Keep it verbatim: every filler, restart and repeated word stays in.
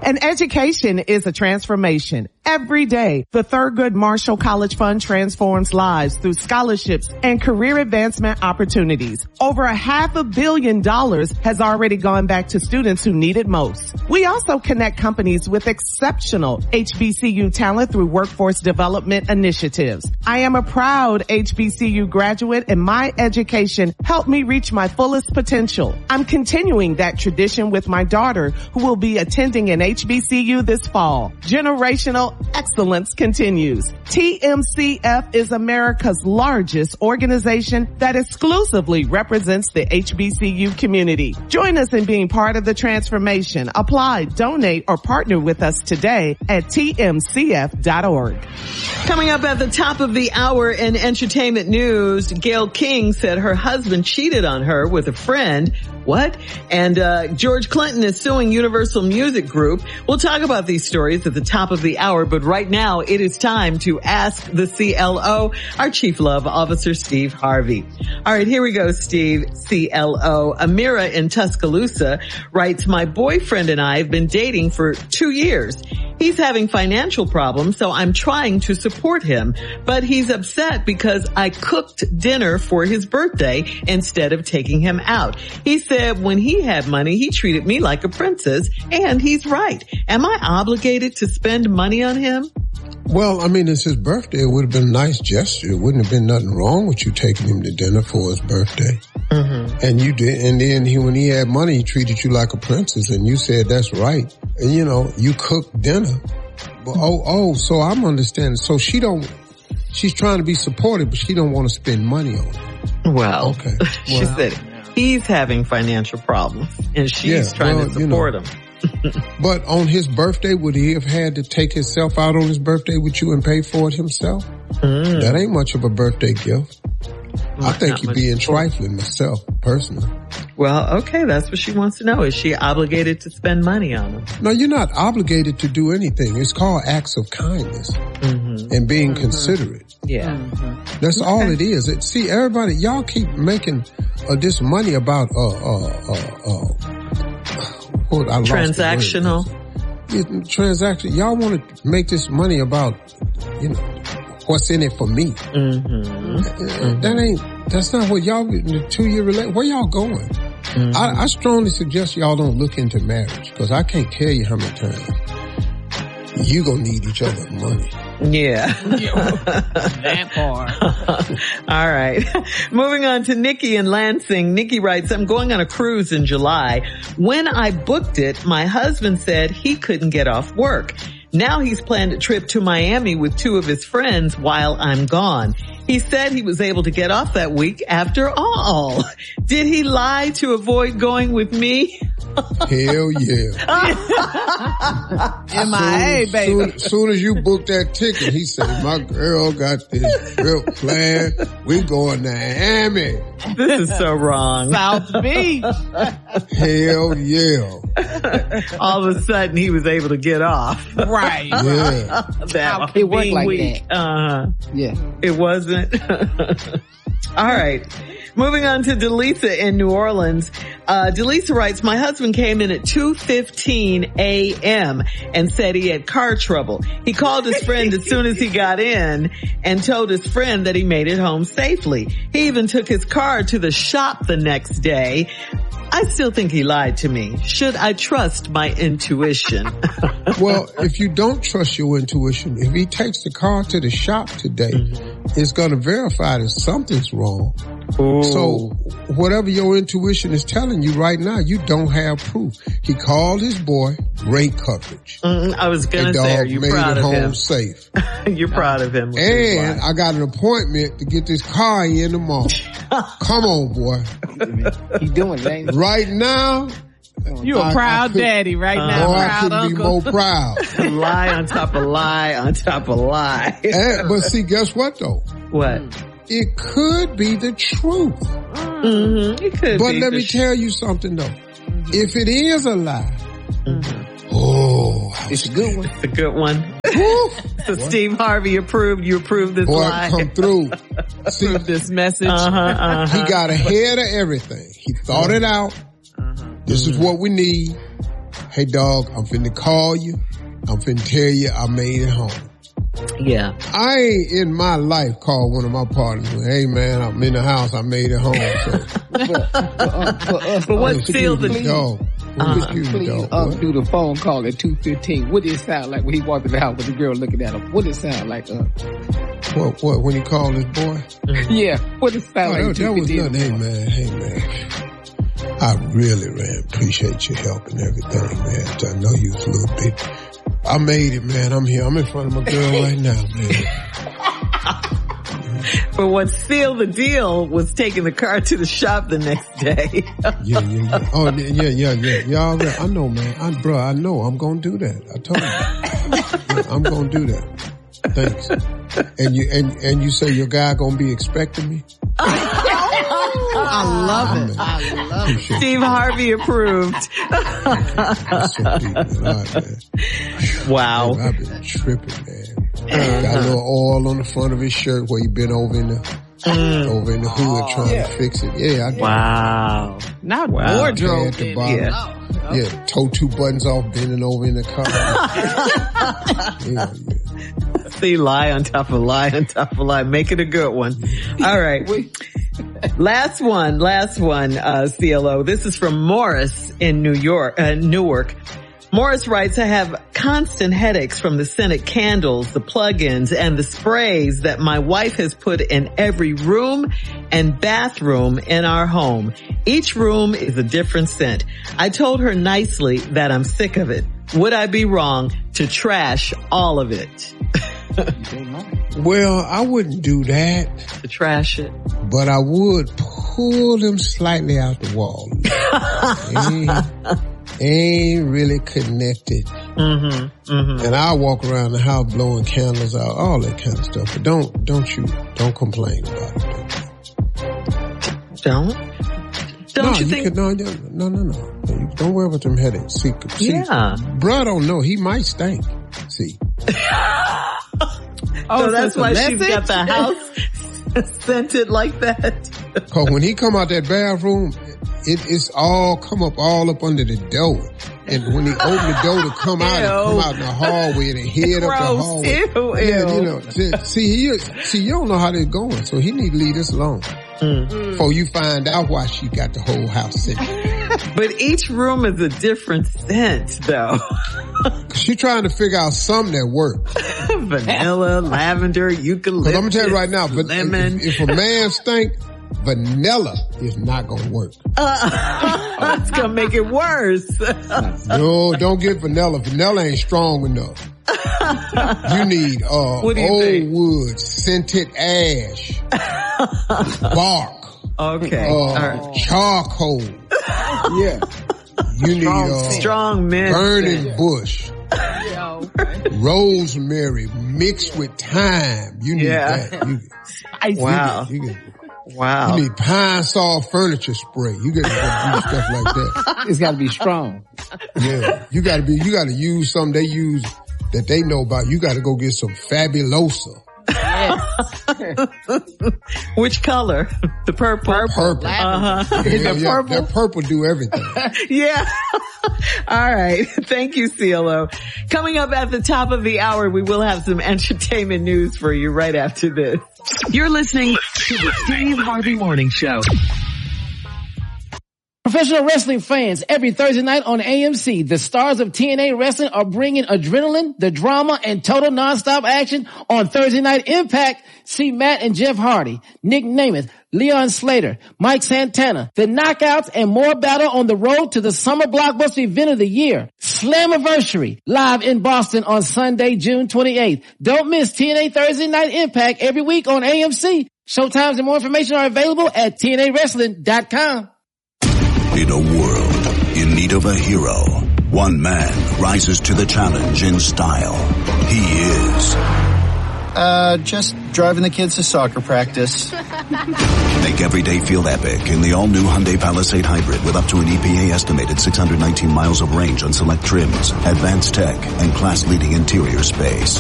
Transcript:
An education is a transformation. Every day, the Thurgood Marshall College Fund transforms lives through scholarships and career advancement opportunities. Over a half a billion dollars has already gone back to students who need it most. We also connect companies with exceptional H B C U talent through workforce development initiatives. I am a proud H B C U graduate, and my education helped me reach my fullest potential. I'm continuing that tradition with my daughter, who will be attending an H B C U this fall. Generational excellence continues. T M C F is America's largest organization that exclusively represents the H B C U community. Join us in being part of the transformation. Apply, donate, or partner with us today at T M C F dot org. Coming up at the top of the hour in entertainment news, Gayle King said her husband cheated on her with a friend. What? And uh George Clinton is suing Universal Music Group. We'll talk about these stories at the top of the hour, but right now it is time to ask the C L O, our Chief Love Officer, Steve Harvey. All right, here we go, Steve. C L O. Amira in Tuscaloosa writes, my boyfriend and I have been dating for two years. He's having financial problems, so I'm trying to support him, but he's upset because I cooked dinner for his birthday instead of taking him out. He said when he had money, he treated me like a princess, and he's right. Am I obligated to spend money on him? Well, I mean, it's his birthday. It would have been a nice gesture. It wouldn't have been nothing wrong with you taking him to dinner for his birthday. Mm-hmm. And you did, and then he, when he had money, he treated you like a princess, and you said that's right. And you know, you cooked dinner. But, oh, oh, so I'm understanding. So she don't, she's trying to be supportive, but she don't want to spend money on it. Well, okay. Well, she said he's having financial problems, and she's yeah, trying well, to support you know, him. But on his birthday, would he have had to take himself out on his birthday with you and pay for it himself? Mm. That ain't much of a birthday gift. Well, I think you're being trifling myself, personally. Well, okay, that's what she wants to know. Is she obligated to spend money on him? No, you're not obligated to do anything. It's called acts of kindness mm-hmm. and being mm-hmm. considerate. Yeah. Mm-hmm. That's okay. all it is. It, see, everybody, y'all keep making uh, this money about uh, uh, uh, uh, what, I transactional. Yeah, transaction. Y'all want to make this money about, you know, what's in it for me. Mm-hmm. Mm-hmm. That ain't, that's not what y'all, in the two-year relationship, where y'all going? Mm-hmm. I, I strongly suggest y'all don't look into marriage, because I can't tell you how many times you gonna need each other's money. Yeah. That part. All right. Moving on to Nikki in Lansing. Nikki writes, I'm going on a cruise in July. When I booked it, my husband said he couldn't get off work. Now he's planned a trip to Miami with two of his friends while I'm gone. He said he was able to get off that week after all. Did he lie to avoid going with me? Hell yeah. M I A, soon, baby. Soon, soon as you booked that ticket, he said, my girl got this trip planned. We going to Miami. This is so wrong. South Beach. Hell yeah. All of a sudden he was able to get off. Right. Yeah. That it worked like week. that. Uh-huh. Yeah. It wasn't. All right. Moving on to Delisa in New Orleans. Uh, Delisa writes, my husband came in at two fifteen a.m. and said he had car trouble. He called his friend as soon as he got in and told his friend that he made it home safely. He even took his car to the shop the next day. I still think he lied to me. Should I trust my intuition? Well, if you don't trust your intuition, if he takes the car to the shop today, mm-hmm. it's going to verify that something's wrong. Ooh. So whatever your intuition is telling you right now, you don't have proof. He called his boy, great coverage. Mm, I was going to say, are you made proud it of him? home safe. You're proud of him. And I got an appointment to get this car in tomorrow. Come on, boy. You doing it, ain't you? Right now. You a proud daddy right uh, now. Boy, proud I couldn't uncle. be more proud. Lie on top of lie on top of lie. And, but see, guess what though? What? It could be the truth. Mm-hmm. It could but be. let me sh- tell you something though. Mm-hmm. If it is a lie, mm-hmm. oh, it's a good one. It's a good one. So Steve Harvey approved. You approved this Boy, lie. come through. See, Approved this message. Uh-huh, uh-huh. He got ahead of everything. He thought it out. Uh-huh. This is what we need. hey dog, I'm finna call you. I'm finna tell you I made it home. Yeah. I ain't in my life called one of my partners. Hey man, I'm in the house. I made it home. So. but, uh, but, uh, but what sealed the dog? Uh, please uh, do the phone call at two fifteen. What did it sound like when he walked in the house with the girl looking at him? What did it sound like? Uh, what, what, when he called his boy? Yeah, what did it sound oh, like? That, that was nothing. Hey man, hey man. I really, man, appreciate your help and everything, man. I know you was a little bit. I made it, man. I'm here. I'm in front of my girl right now, man. But what sealed the deal was taking the car to the shop the next day. yeah, yeah, yeah. Oh, yeah, yeah, yeah. Yeah, I know, man. I, bro, I know. I'm going to do that. I told you. Yeah, I'm going to do that. Thanks. And you, and, and you say your guy going to be expecting me? I love it. I love it. Steve Harvey approved. That's so deep, man. All right, man. Wow. Man, I've been tripping, man. Uh-huh. Got a little oil on the front of his shirt where he been over in the mm. over in the hood oh, trying yeah. to fix it. Yeah, I did. Wow. Not wow. wardrobe. At the bottom. Yeah. Oh. Yeah, toe two buttons off, bending over in the car. yeah, yeah. See, lie on top of lie on top of lie. Make it a good one. All right. Last one, last one, uh, C L O. This is from Morris in New York, uh, Newark. Morris writes, I have constant headaches from the scented candles, the plug-ins, and the sprays that my wife has put in every room and bathroom in our home. Each room is a different scent. I told her nicely that I'm sick of it. Would I be wrong to trash all of it? Well, I wouldn't do that. To trash it? But I would pull them slightly out the wall. ain't, ain't really connected. Mm-hmm, mm-hmm. And I walk around the house blowing candles out, all that kind of stuff. But don't, don't you, don't complain about it. Don't? Don't no, you, you think? Could, no, no, no, no. Don't worry about them headaches. See, see yeah. Bro don't know. He might stink. See. Oh, so that's why she's got the house scented like that. Cause when he come out that bathroom, it, it's all come up all up under the door. And when he open the door to come out, ew. it come out in the hallway and it head Gross. Up the hallway. Ew, yeah, ew. you know. See, he, see, you don't know how they're going, so he need to leave this alone. Mm. Before you find out why she got the whole house scented. But each room is a different scent, though. She trying to figure out something that works. Vanilla, lavender, eucalyptus, I'm gonna tell you right now, but lemon. If, if a man stink, vanilla is not gonna work. Uh, it's gonna make it worse. No, don't get vanilla. Vanilla ain't strong enough. You need uh what do you old think? wood, scented ash, bark. Okay. Uh, all right. Charcoal. Yeah. You need uh, strong mint. Burning yeah. bush. Yeah, okay. Rosemary mixed with thyme. You need yeah. that. You, wow. You get, you get, wow. You need pine saw furniture spray. You got to do stuff like that. It's got to be strong. Yeah. You got to be. You got to use something they use that they know about. You got to go get some Fabulosa. Which color? The purple. Purple. Uh-huh. Yeah, the yeah, purple. that purple do everything. Yeah. All right. Thank you, C L O. Coming up at the top of the hour, we will have some entertainment news for you right after this. You're listening to the Steve Harvey Morning Show. Professional wrestling fans, every Thursday night on A M C, the stars of T N A Wrestling are bringing adrenaline, the drama, and total nonstop action on Thursday Night Impact. See Matt and Jeff Hardy, Nick Namath, Leon Slater, Mike Santana, the Knockouts, and more battle on the road to the summer blockbuster event of the year, Slammiversary, live in Boston on Sunday, June twenty-eighth. Don't miss T N A Thursday Night Impact every week on A M C. Showtimes and more information are available at T N A wrestling dot com. In a world in need of a hero, one man rises to the challenge in style. He is... Uh, just driving the kids to soccer practice. Make every day feel epic in the all-new Hyundai Palisade Hybrid with up to an E P A-estimated six hundred nineteen miles of range on select trims, advanced tech, and class-leading interior space.